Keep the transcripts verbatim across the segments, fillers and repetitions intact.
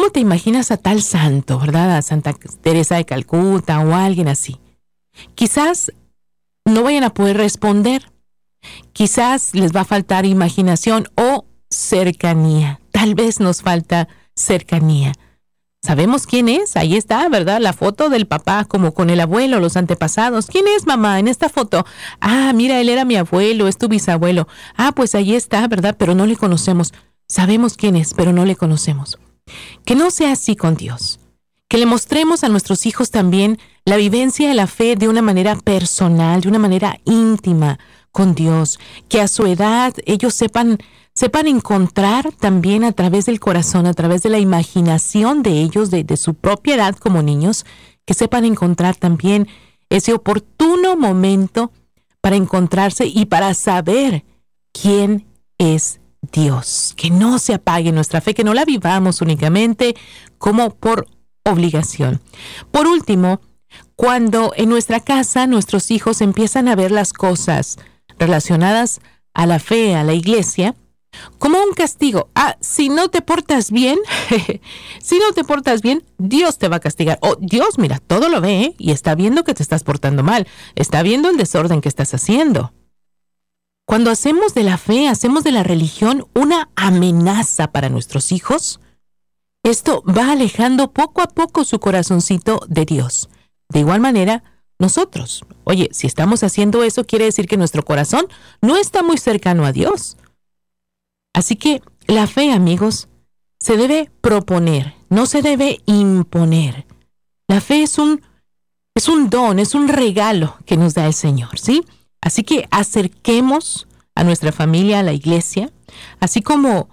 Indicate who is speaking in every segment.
Speaker 1: ¿Cómo te imaginas a tal santo, verdad? A Santa Teresa de Calcuta o a alguien así. Quizás no vayan a poder responder. Quizás les va a faltar imaginación o cercanía. Tal vez nos falta cercanía. ¿Sabemos quién es? Ahí está, ¿verdad? La foto del papá como con el abuelo, los antepasados. ¿Quién es, mamá, en esta foto? Ah, mira, él era mi abuelo, es tu bisabuelo. Ah, pues ahí está, ¿verdad? Pero no le conocemos. Sabemos quién es, pero no le conocemos. Que no sea así con Dios. Que le mostremos a nuestros hijos también la vivencia de la fe de una manera personal, de una manera íntima con Dios. Que a su edad ellos sepan, sepan encontrar también a través del corazón, a través de la imaginación de ellos, de, de su propia edad como niños, que sepan encontrar también ese oportuno momento para encontrarse y para saber quién es Dios. Que no se apague nuestra fe, que no la vivamos únicamente como por obligación. Por último, cuando en nuestra casa nuestros hijos empiezan a ver las cosas relacionadas a la fe, a la iglesia, como un castigo. Ah, si no te portas bien, si no te portas bien, Dios te va a castigar. O Dios, mira, todo lo ve, ¿eh? Y está viendo que te estás portando mal. Está viendo el desorden que estás haciendo. Cuando hacemos de la fe, hacemos de la religión una amenaza para nuestros hijos, esto va alejando poco a poco su corazoncito de Dios. De igual manera, nosotros. Oye, si estamos haciendo eso, quiere decir que nuestro corazón no está muy cercano a Dios. Así que la fe, amigos, se debe proponer, no se debe imponer. La fe es un, es un don, es un regalo que nos da el Señor, ¿sí? Así que acerquemos a nuestra familia a la iglesia, así como,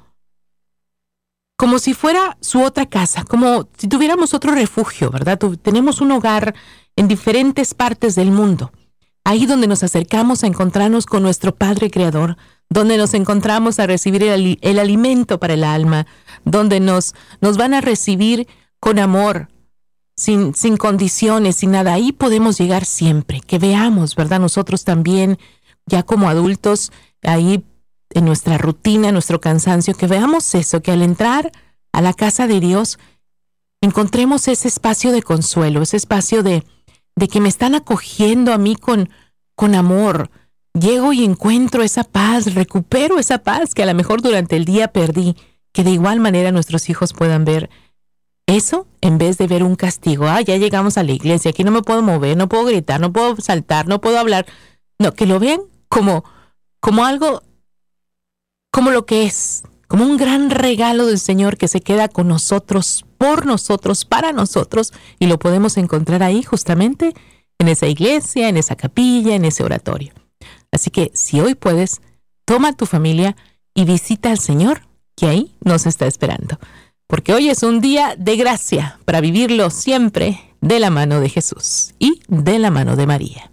Speaker 1: como si fuera su otra casa, como si tuviéramos otro refugio, ¿verdad? Tenemos un hogar en diferentes partes del mundo, ahí donde nos acercamos a encontrarnos con nuestro Padre Creador, donde nos encontramos a recibir el, el alimento para el alma, donde nos, nos van a recibir con amor, sin, sin condiciones, sin nada. Ahí podemos llegar siempre, que veamos, ¿verdad? Nosotros también, ya como adultos, ahí en nuestra rutina, nuestro cansancio, que veamos eso, que al entrar a la casa de Dios, encontremos ese espacio de consuelo, ese espacio de, de que me están acogiendo a mí con, con amor. Llego y encuentro esa paz, recupero esa paz que a lo mejor durante el día perdí, que de igual manera nuestros hijos puedan ver eso en vez de ver un castigo. Ah, ya llegamos a la iglesia, aquí no me puedo mover, no puedo gritar, no puedo saltar, no puedo hablar. No, que lo vean como, como algo, como lo que es, como un gran regalo del Señor que se queda con nosotros, por nosotros, para nosotros, y lo podemos encontrar ahí justamente en esa iglesia, en esa capilla, en ese oratorio. Así que si hoy puedes, toma a tu familia y visita al Señor, que ahí nos está esperando. Porque hoy es un día de gracia para vivirlo siempre de la mano de Jesús y de la mano de María.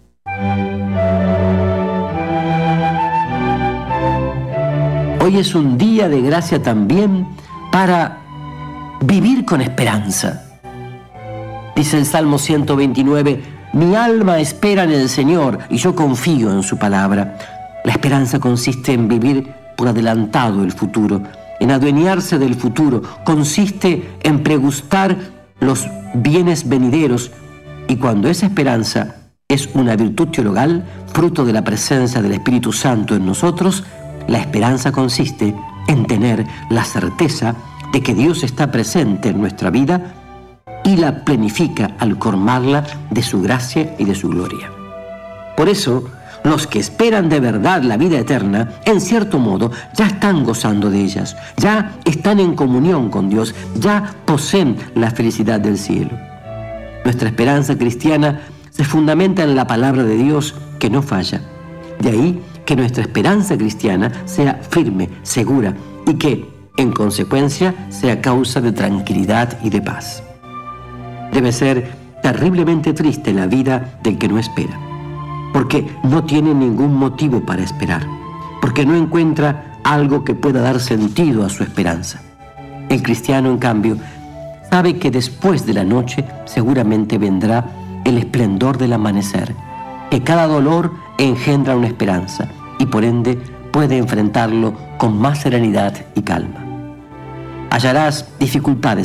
Speaker 2: Hoy es un día de gracia también para vivir con esperanza. Dice el Salmo ciento veintinueve, mi alma espera en el Señor y yo confío en su palabra. La esperanza consiste en vivir por adelantado el futuro, en adueñarse del futuro, consiste en pregustar los bienes venideros, y cuando esa esperanza es una virtud teologal, fruto de la presencia del Espíritu Santo en nosotros, la esperanza consiste en tener la certeza de que Dios está presente en nuestra vida y la plenifica al colmarla de su gracia y de su gloria. Por eso, los que esperan de verdad la vida eterna, en cierto modo, ya están gozando de ellas, ya están en comunión con Dios, ya poseen la felicidad del cielo. Nuestra esperanza cristiana se fundamenta en la palabra de Dios que no falla. De ahí que nuestra esperanza cristiana sea firme, segura y que, en consecuencia, sea causa de tranquilidad y de paz. Debe ser terriblemente triste la vida del que no espera, porque no tiene ningún motivo para esperar, porque no encuentra algo que pueda dar sentido a su esperanza. El cristiano, en cambio, sabe que después de la noche seguramente vendrá el esplendor del amanecer, que cada dolor engendra una esperanza y por ende puede enfrentarlo con más serenidad y calma. Hallarás dificultades